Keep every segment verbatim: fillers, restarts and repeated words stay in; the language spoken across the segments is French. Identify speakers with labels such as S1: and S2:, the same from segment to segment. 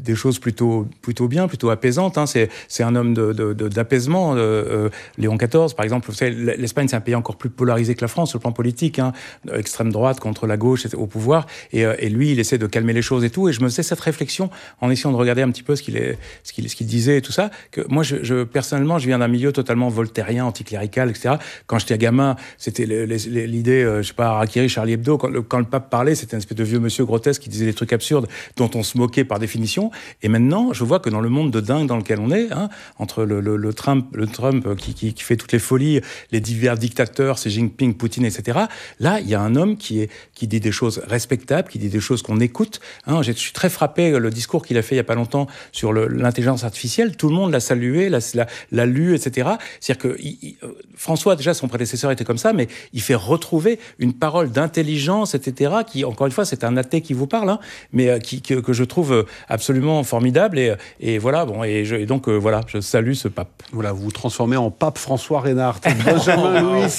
S1: des choses plutôt, plutôt bien, plutôt apaisantes. Hein. C'est, c'est un homme de, de, de, d'apaisement. Euh, euh, Léon quatorze, par exemple, vous savez, l'Espagne, c'est un pays encore plus polarisé que la France sur le plan politique. Hein. Extrême droite contre la gauche au pouvoir. Et, euh, et lui, il essaie de calmer les choses et tout. Et je me faisais cette réflexion en essayant de regarder un petit peu ce qu'il, est, ce qu'il, ce qu'il disait et tout ça. Que moi, je, je, personnellement, je viens d'un milieu totalement voltairien, anticlérical, et cetera. Quand j'étais gamin, c'était les, les, l'idée, euh, je sais pas, Harakiri, Charlie Hebdo, quand le, quand le pape parlait, c'était un espèce de vieux monsieur grotesque qui disait des trucs absurdes dont on se moquait par définition. Et maintenant, je vois que dans le monde de dingue dans lequel on est, hein, entre le, le, le Trump, le Trump qui, qui, qui fait toutes les folies, les divers dictateurs, Xi Jinping, Poutine, et cetera. Là, il y a un homme qui, est, qui dit des choses respectables, qui dit des choses qu'on écoute. Hein, je suis très frappé, le discours qu'il a fait il y a pas longtemps sur le, l'intelligence artificielle, tout le monde l'a salué, l'a, l'a, l'a lu, et cetera. C'est-à-dire que il, il, François, déjà, son prédécesseur était comme ça, mais il fait retrouver une parole d'intelligence, et cetera, qui, encore une fois, c'est un athée qui vous parle, hein, mais euh, qui, que, que je trouve absolument formidable. Et, et voilà, bon, et, je, et donc, euh, voilà, je salue ce pape.
S2: Voilà, vous vous transformez en pape François Reinhardt, Benjamin Louis.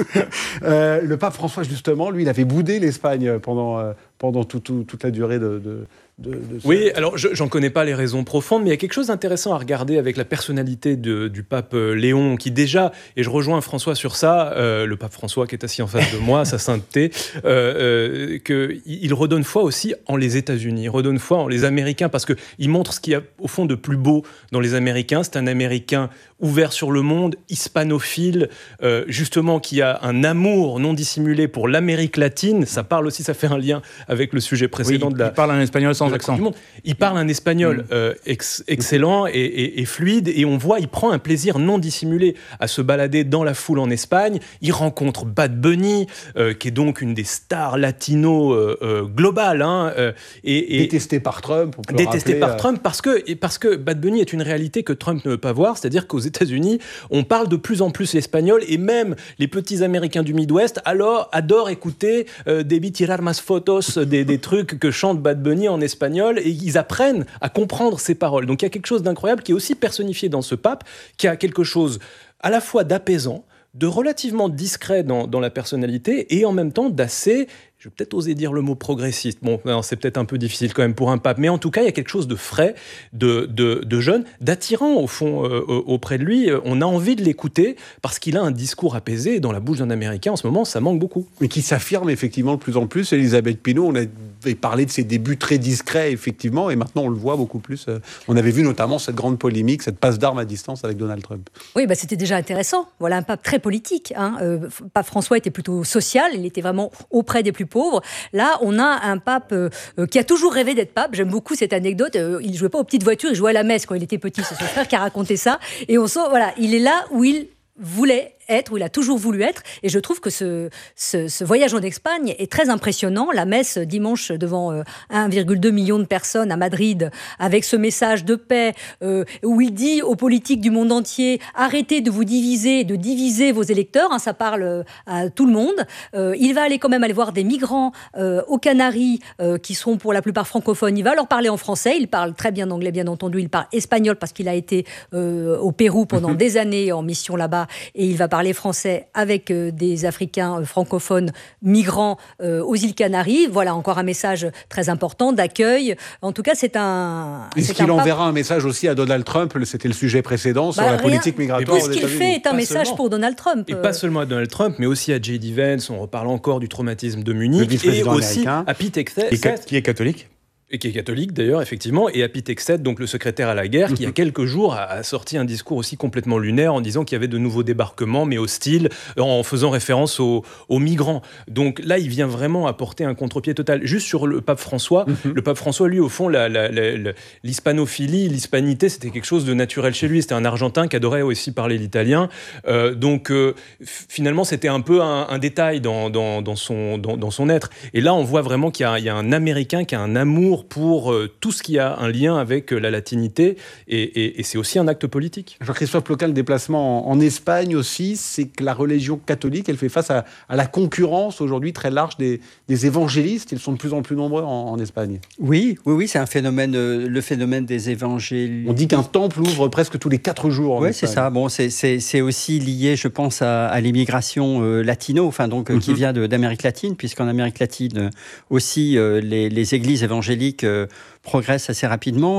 S2: euh, le pape François, justement, lui, il avait boudé l'Espagne pendant, euh, pendant tout, tout, toute la durée de... de... De, de
S3: oui, alors je, j'en connais pas les raisons profondes, mais il y a quelque chose d'intéressant à regarder avec la personnalité de, du pape Léon, qui déjà, et je rejoins François sur ça, euh, le pape François qui est assis en face de moi, sa sainteté, euh, euh, qu'il redonne foi aussi en les États-Unis, il redonne foi en les Américains, parce qu'il montre ce qu'il y a au fond de plus beau dans les Américains. C'est un Américain ouvert sur le monde, hispanophile, euh, justement qui a un amour non dissimulé pour l'Amérique latine. Ça parle aussi, ça fait un lien avec le sujet précédent
S1: oui,
S3: de la...
S1: Il parle un espagnol sans accent.
S3: Du monde. Il parle un espagnol euh, ex- excellent et, et, et fluide, et on voit, il prend un plaisir non dissimulé à se balader dans la foule en Espagne. Il rencontre Bad Bunny, euh, qui est donc une des stars latino euh, euh, globales. Hein, euh, et, et
S2: détesté par Trump. On peut
S3: détesté
S2: rappeler,
S3: par
S2: euh...
S3: Trump parce que, et parce que Bad Bunny est une réalité que Trump ne veut pas voir, c'est-à-dire qu'aux États-Unis, on parle de plus en plus l'espagnol, et même les petits Américains du Midwest alors adorent écouter euh, Debí tirar más fotos, des, des trucs que chante Bad Bunny en espagnol, et ils apprennent à comprendre ces paroles. Donc il y a quelque chose d'incroyable qui est aussi personnifié dans ce pape, qui a quelque chose à la fois d'apaisant, de relativement discret dans, dans la personnalité, et en même temps d'assez, je vais peut-être oser dire le mot progressiste. Bon, alors c'est peut-être un peu difficile quand même pour un pape, mais en tout cas, il y a quelque chose de frais, de, de, de jeune, d'attirant au fond euh, auprès de lui. On a envie de l'écouter parce qu'il a un discours apaisé, et dans la bouche d'un Américain, en ce moment, ça manque beaucoup.
S2: Mais qui s'affirme effectivement de plus en plus. Elisabeth Pinault, on avait parlé de ses débuts très discrets, effectivement, et maintenant on le voit beaucoup plus. On avait vu notamment cette grande polémique, cette passe d'armes à distance avec Donald Trump.
S4: Oui, bah c'était déjà intéressant. Voilà un pape très politique. Hein. Euh, pape François était plutôt social, il était vraiment auprès des plus pauvres. Là, on a un pape euh, qui a toujours rêvé d'être pape. J'aime beaucoup cette anecdote. Euh, il ne jouait pas aux petites voitures, il jouait à la messe quand il était petit. C'est son frère qui a raconté ça. Et on sent, voilà, il est là où il voulait être, où il a toujours voulu être. Et je trouve que ce, ce, ce voyage en Espagne est très impressionnant. La messe dimanche devant euh, un virgule deux million de personnes à Madrid, avec ce message de paix, euh, où il dit aux politiques du monde entier, arrêtez de vous diviser, de diviser vos électeurs. Hein, ça parle à tout le monde. Euh, il va aller quand même aller voir des migrants euh, aux Canaries, euh, qui sont pour la plupart francophones. Il va leur parler en français. Il parle très bien anglais, bien entendu. Il parle espagnol parce qu'il a été euh, au Pérou pendant des années en mission là-bas. Et il va parler français avec euh, des Africains euh, francophones migrants euh, aux îles Canaries. Voilà encore un message très important d'accueil. En tout cas, c'est un...
S2: Est-ce
S4: c'est
S2: qu'il
S4: un
S2: enverra
S4: pape...
S2: un message aussi à Donald Trump? C'était le sujet précédent sur bah, la rien... politique migratoire aux
S4: États-Unis.
S2: États-Unis.
S4: Ce qu'il fait est un
S3: pas
S4: message
S3: seulement.
S4: pour Donald Trump.
S3: Et pas seulement à Donald Trump, mais aussi à J D Vance. On reparle encore du traumatisme de Munich.
S2: Et
S3: aussi
S2: américain.
S3: à Pete Hegseth.
S1: Qui est catholique.
S3: Et qui est catholique d'ailleurs, effectivement, et à Pete Hegseth, donc le secrétaire à la guerre, qui il y a quelques jours a, a sorti un discours aussi complètement lunaire en disant qu'il y avait de nouveaux débarquements, mais hostiles, en faisant référence aux, aux migrants. Donc là, il vient vraiment apporter un contre-pied total. Juste sur le pape François, mm-hmm. le pape François, lui, au fond, la, la, la, la, l'hispanophilie, l'hispanité, c'était quelque chose de naturel chez lui. C'était un Argentin qui adorait aussi parler l'italien. Euh, donc euh, finalement, c'était un peu un, un détail dans, dans, dans, son, dans, dans son être. Et là, on voit vraiment qu'il y a, il y a un Américain qui a un amour pour euh, tout ce qui a un lien avec euh, la latinité, et, et, et c'est aussi un acte politique.
S2: Jean-Christophe Ploquin, le déplacement en, en Espagne aussi, c'est que la religion catholique, elle fait face à, à la concurrence aujourd'hui très large des, des évangélistes. Ils sont de plus en plus nombreux en, en Espagne.
S5: Oui, oui, oui, c'est un phénomène, euh, le phénomène des évangélistes.
S2: On dit qu'un temple ouvre presque tous les quatre jours en
S5: Oui,
S2: Espagne.
S5: c'est ça. Bon, c'est, c'est, c'est aussi lié, je pense, à, à l'immigration euh, latino, enfin donc euh, mm-hmm. qui vient de, d'Amérique latine, puisqu'en Amérique latine euh, aussi euh, les, les églises évangéliques Euh, progresse assez rapidement.